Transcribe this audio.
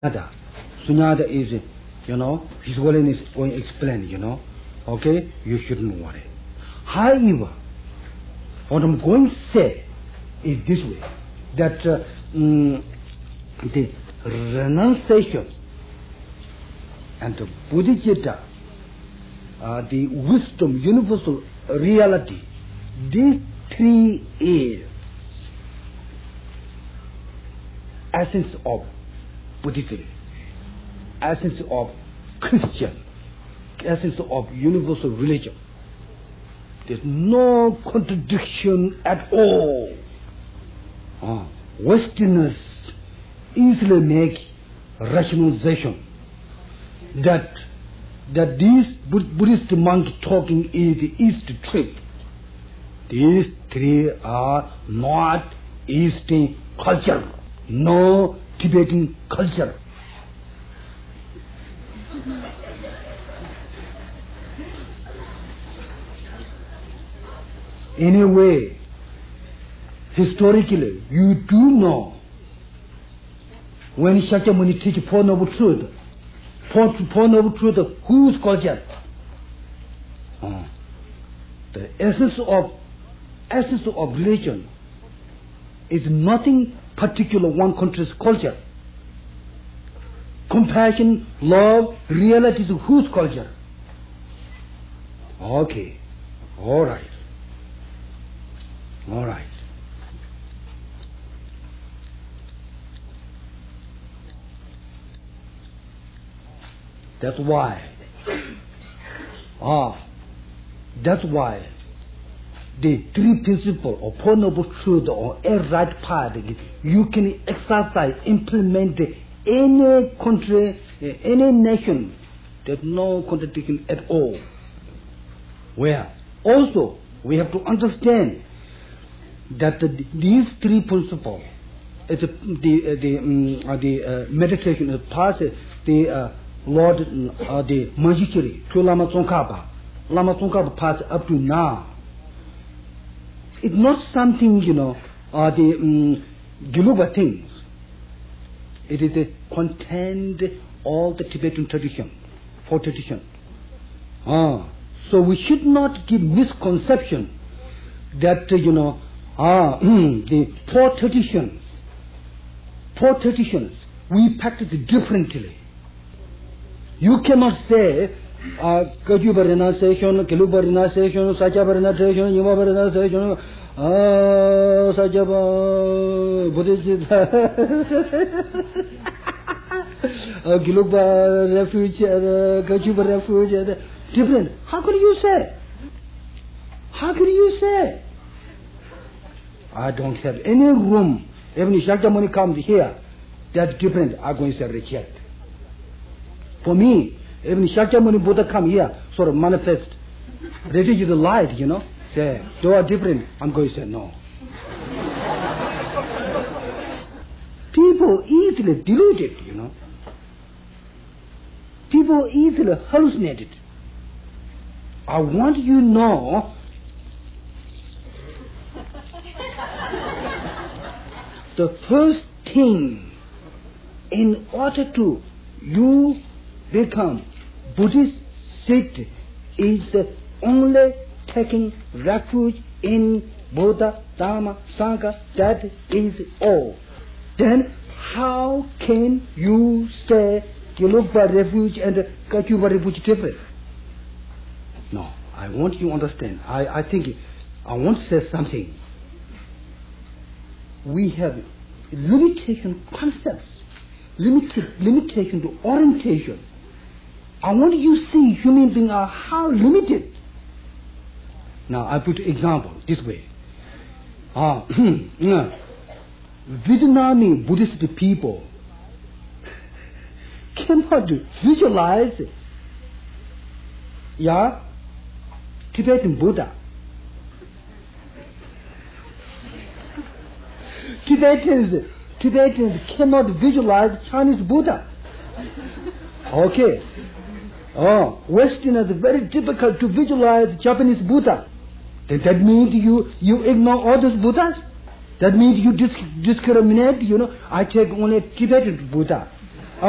Sunyata is, His Holiness going to explain, okay, you shouldn't worry. However, what I'm going to say is this way, that the renunciation and the Bodhicitta, the wisdom, universal reality, these three is essence of Buddhism, essence of Christian, essence of universal religion. There's no contradiction at all. Westerners easily make rationalization that this Buddhist monk talking is the East trip. These three are not Eastern culture, no Tibetan culture. Anyway, historically, you do know when Shakyamuni teaches Four Noble Truth, Four Noble Truth, whose culture? The essence of religion is nothing particular one country's culture. Compassion, love, reality is whose culture? Okay, all right. That's why the three principles of Four Noble Truths or a right path, you can exercise, implement any country, any nation. There's no contradiction at all. Where also we have to understand that these three principles, the meditation is past the Lord, the Manjushri, to Lama Tsongkhapa passed up to now. It's not something, the Geluba things. It is a contained all the Tibetan tradition, four tradition. So we should not give misconception that, the four traditions, we practice differently. You cannot say, Kajuba renunciation, Keluba renunciation, Sajaba renunciation, Yumaba renunciation, Sajaba Buddhism, Keluba refuge, Kajuba refuge, different. How could you say? I don't have any room. Even if Shakyamuni comes here, that's different. I'm going to say reject. For me, even if Shakyamuni Buddha come here, sort of manifest, ready to the light, say, they are different, I'm going to say no. People easily deluded, People easily hallucinated. I want you to know the first thing in order to you become Buddhist state is only taking refuge in Buddha, Dharma, Sangha. That is all. Then how can you say Gelupa refuge and Kajuba refuge different? No, I want you to understand. I think I want to say something. We have limitation concepts, limitation to orientation. I want you to see human beings are how limited. Now I put example this way. Vietnamese Buddhist people cannot visualize Tibetan Buddha. Tibetans cannot visualize Chinese Buddha. Okay. Westerners very difficult to visualize Japanese Buddha. Then that means you ignore all those Buddhas. That means you discriminate. I take only Tibetan Buddha.